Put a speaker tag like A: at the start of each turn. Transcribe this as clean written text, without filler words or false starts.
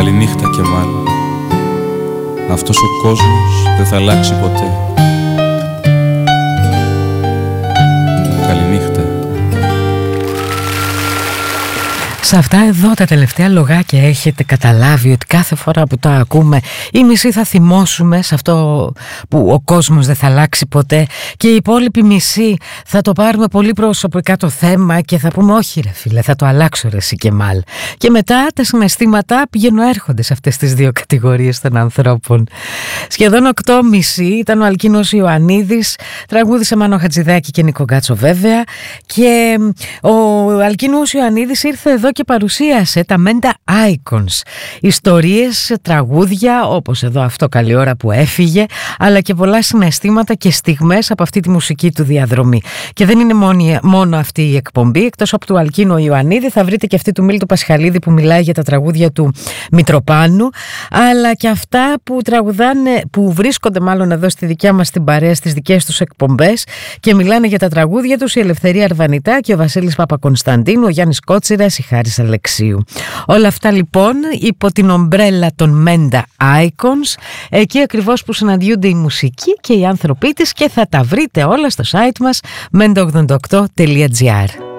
A: Καληνύχτα και μάλλον. Αυτός ο κόσμος δεν θα αλλάξει ποτέ. Καληνύχτα.
B: Σε αυτά εδώ τα τελευταία λογάκια έχετε καταλάβει ότι κάθε φορά που τα ακούμε οι μισοί θα θυμώσουμε σε αυτό που ο κόσμος δεν θα αλλάξει ποτέ και οι υπόλοιποι μισοί θα το πάρουμε πολύ προσωπικά το θέμα και θα πούμε όχι ρε φίλε, θα το αλλάξω ρε εσύ Κεμάλ. Και μετά τα συναισθήματα πηγαίνουν έρχονται σε αυτές τις δύο κατηγορίες των ανθρώπων. Σχεδόν 8.30 ήταν ο Αλκίνος Ιωαννίδης, τραγούδισε Μάνο Χατζηδάκη και Νίκο Γκάτσο βέβαια, και ο Αλκίνος Ιωαννίδης ήρθε εδώ και παρουσίασε τα Menda Icons, ιστορίες, τραγούδια όπως εδώ αυτό καλή ώρα που έφυγε, αλλά και πολλά συναισθήματα και στιγμές από αυτή τη μουσική του διαδρομή. Και δεν είναι μόνο αυτή η εκπομπή, εκτός από του Αλκίνο Ιωαννίδη θα βρείτε και αυτή του Μίλτου Πασχαλίδη που μιλάει για τα τραγούδια του Μητροπάνου, αλλά και αυτά που τραγουδάνε, που βρίσκονται μάλλον εδώ στη δικιά μας την παρέα στις δικές τους εκπομπές και μιλάνε για τα τραγούδια τους, η Ελευθερία Αρβανιτά και ο Βασίλης Παπακωνσταντίνου, ο Γιάννης Κότσιρας, η Χάρης Αλεξίου. Όλα αυτά λοιπόν υπό την ομπρέλα των Menda Icons, εκεί ακριβώς που συναντιούνται η μουσική και οι άνθρωποι της, και θα τα βρείτε όλα στο site μας menda88.gr.